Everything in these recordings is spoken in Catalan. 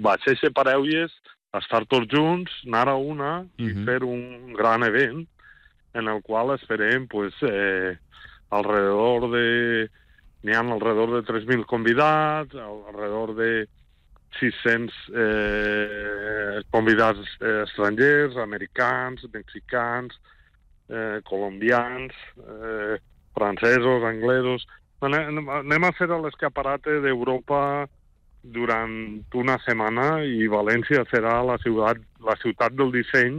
baixar i separar-los, estar tots junts, anar a una i fer un gran event en el qual esperem, pues, alrededor de 3.000 convidats, alrededor de 600 convidats estrangers, americans, mexicans, colombians, francesos, anglesos. Anem a fer l'escaparate d'Europa durant una setmana i València serà la ciutat del disseny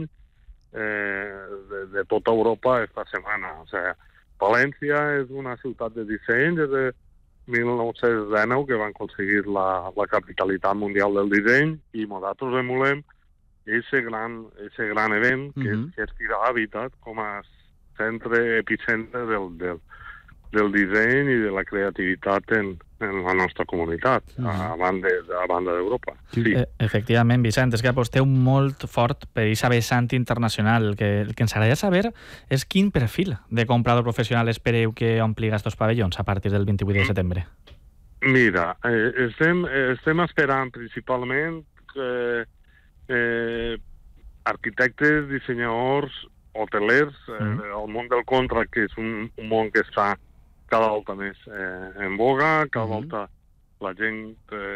de tota Europa esta setmana. O sigui, València és una ciutat de disseny des de 1919 que van aconseguir la capitalitat mundial del disseny i nosaltres emulem ese gran event que és Fira Habitat com a epicentre del disseny i de la creativitat en la nostra comunitat, a banda d'Europa. Sí. Efectivament, Vicent, és que aposteu molt fort per aquesta vessant internacional. El que ens agradaria saber és quin perfil de comprador professional espereu que ompliga estos pavellons a partir del 28 de setembre. Mira, estem esperant principalment arquitectes, dissenyadors, hotelers, el món del contract, que és un món que està cada volta més en boga, cada volta la gent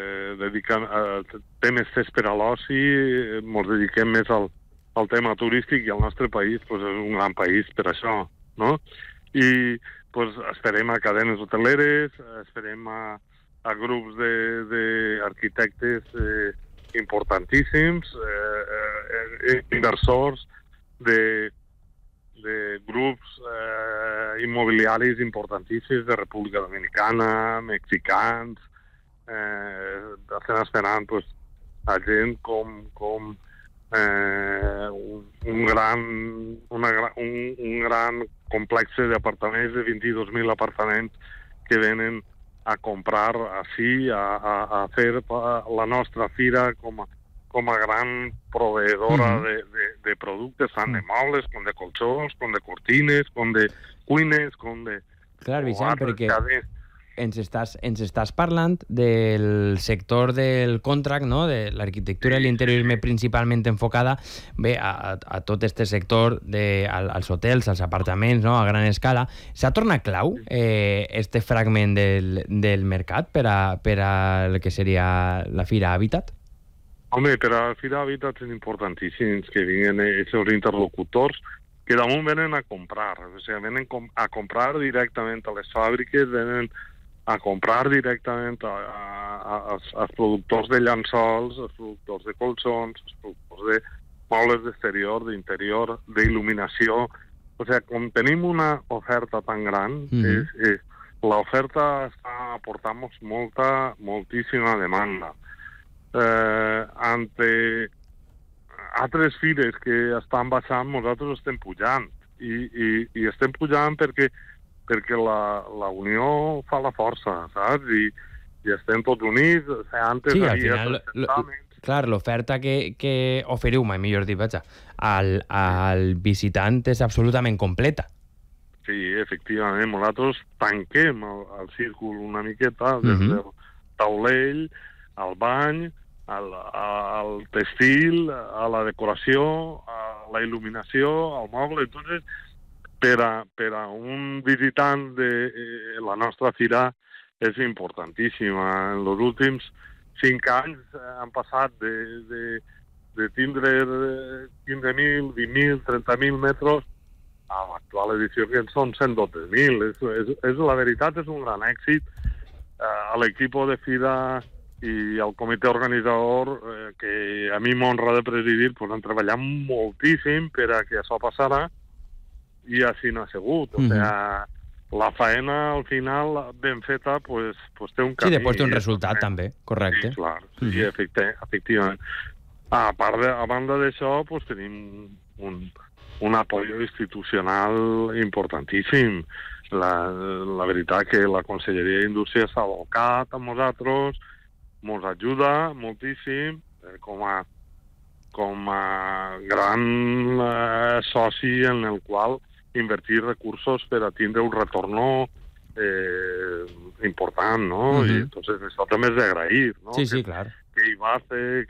té més temps per a l'oci, ens dediquem més al tema turístic i el nostre país pues, és un gran país per això, no? I pues, esperem a cadenes hoteleres, esperem a grups d'arquitectes importantíssims, inversors de grups immobiliaris importantíssims de República Dominicana, mexicans, estem esperant pues, a gent com un gran complex d'apartaments de 22.000 apartaments que venen a comprar així, a fer la nostra fira com a gran proveedora de productes, tant de mobles, com de colxons, com de cortines, com de cuines, com de... Clar, Vicent, perquè ens estàs parlant del sector del contract, no? De l'arquitectura i l'interiorisme principalment enfocada bé a tot este sector, als hotels, als apartaments, no? A gran escala. S'ha tornat clau este fragment del mercat per a el que seria la Fira Habitat? Home, per a la Fira Habitat és importantíssim que vinguin aquests interlocutors que damunt venen a comprar. O sigui, venen a comprar directament a les fàbriques, venen a comprar directament als productors de llençols, als productors de colxons, als productors de mobles d'exterior, d'interior, d'il·luminació. O sigui, com tenim una oferta tan gran, l'oferta està aportant moltíssima demanda. Ante altres fires que estan baixant, nosaltres estem pujant. I estem pujant perquè la unió fa la força, saps? I estem tots units. Antes sí, al final, clar, l'oferta que oferiu, mai millor dit, al visitant és absolutament completa. Sí, efectivament. Nosaltres tanquem el círcul una miqueta des del taulell, al bany, al textil, a la decoració, a la il·luminació, al moble. Entonces, per a un visitant de la nostra fira és importantíssima. En els últims 5 anys han passat de tindre 15.000, 20.000, 30.000 metres a l'actual edició que són 112.000. La veritat és un gran èxit. A l'equip de fira i el comitè organitzador, que a mi m'honra de presidir, pues, han treballat moltíssim per a que això passarà i així n'ha sigut. O sigui, la faena, al final, ben feta, pues té un camí. Sí, després té un resultat, també, correcte. Sí, clar, sí, efectivament. A banda d'això, pues, tenim un apoyo institucional importantíssim. La veritat que la Conselleria d'Indústria s'ha abocat amb nosaltres, ens ajuda moltíssim com a gran soci en el qual invertir recursos per a tindre un retorn important, no? I entonces això també és d'agrair, no? Sí, clar. Que hi va fer